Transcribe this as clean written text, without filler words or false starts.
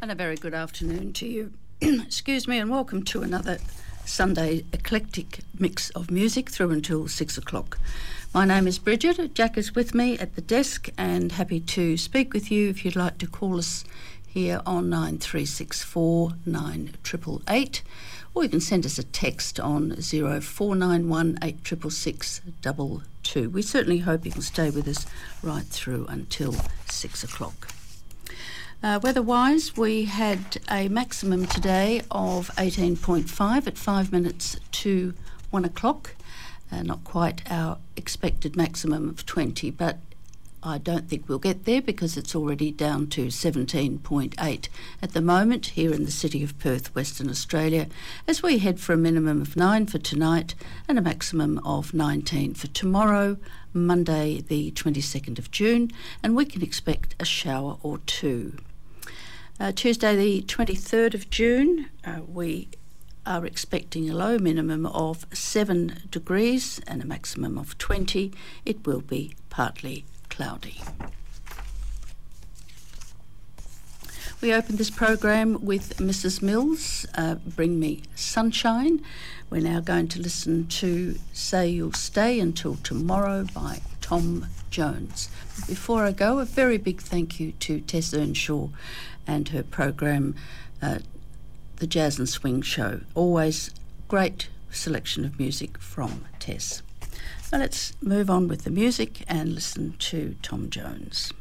And a very good afternoon to you. Excuse me, and welcome to another Sunday eclectic mix of music through until 6 o'clock. My name is Bridget. Jack is with me at the desk and happy to speak with you if you'd like to call us here on 9364 9888, or you can send us a text on 0491 866 22. We certainly hope you can stay with us right through until 6 o'clock. Weather-wise, we had a maximum today of 18.5 at 5 minutes to 1 o'clock. Not quite our expected maximum of 20, but I don't think we'll get there because it's already down to 17.8 at the moment here in the city of Perth, Western Australia, as we head for a minimum of 9 for tonight and a maximum of 19 for tomorrow, Monday the 22nd of June, and we can expect a shower or two. Tuesday the 23rd of June, we are expecting a low minimum of 7 degrees and a maximum of 20. It will be partly cloudy. We opened this program with Mrs. Mills, Bring Me Sunshine. We're now going to listen to Say You'll Stay Until Tomorrow by Tom Jones. Before I go, a very big thank you to Tess Earnshaw and her program, The Jazz and Swing Show. Always great selection of music from Tess. Now let's move on with the music and listen to Tom Jones.